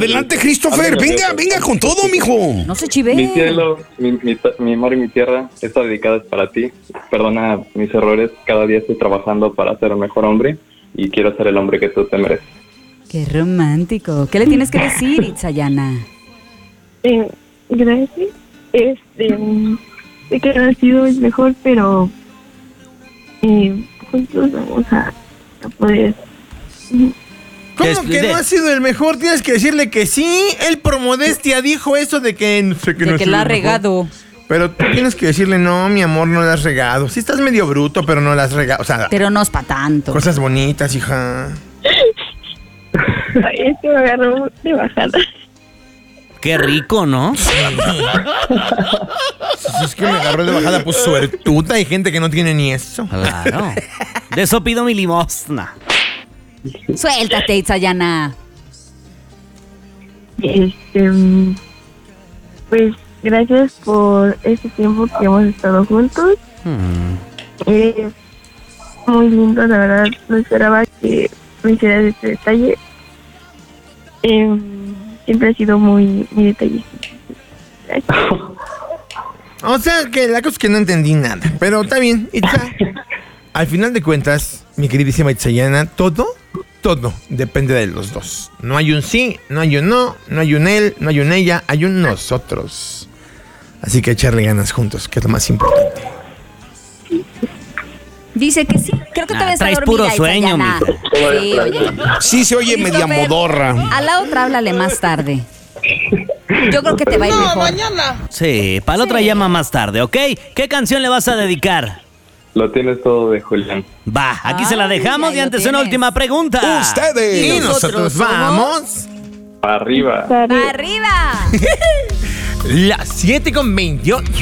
Adelante, Christopher. Venga con todo, mijo. No se chive. Mi cielo, mi mar y mi tierra, esta dedicada es para ti. Perdona mis errores. Cada día estoy trabajando para ser el mejor hombre y quiero ser el hombre que tú te mereces. Qué romántico. ¿Qué le tienes que decir, Itzayana? Gracias. Sé que no ha sido el mejor, pero juntos vamos a poder. ¿Cómo que no ha sido el mejor? Tienes que decirle que sí. Él por modestia dijo eso de que no sé De que la ha regado. Pero tú tienes que decirle, no, mi amor, no la has regado. Sí estás medio bruto, pero no la has regado. O sea, Pero no es para tanto. cosas bonitas, hija. Ay, es que me agarró de bajada. Qué rico, ¿no? Si es que me agarró de bajada, pues suertuta. Hay gente que no tiene ni eso. Claro. De eso pido mi limosna. Suéltate, Itzayana. Pues gracias por este tiempo que hemos estado juntos. Eres muy lindo, la verdad. No esperaba que me hicieras este detalle. Siempre ha sido muy detallista. Gracias. O sea, que la cosa es que no entendí nada. Pero está bien, Itza. Al final de cuentas, mi queridísima Itzayana, todo depende de los dos. No hay un sí, no hay un no hay un él, no hay un ella, hay un nosotros. Así que echarle ganas juntos, que es lo más importante. Dice que sí. Creo que todavía está traes dormida, puro sueño, Itzayana. Sí, oye. Sí, se oye media Christopher, modorra. A la otra háblale más tarde. Yo creo que te va a ir mejor. Sí, para la otra llama más tarde, ¿ok? ¿Qué canción le vas a dedicar? Lo tienes todo de Julián. Va, aquí se la Ay, dejamos ahí y lo antes una tienes. última pregunta. Ustedes. Y nosotros vamos. Arriba. ¡Arriba! Las 7:28.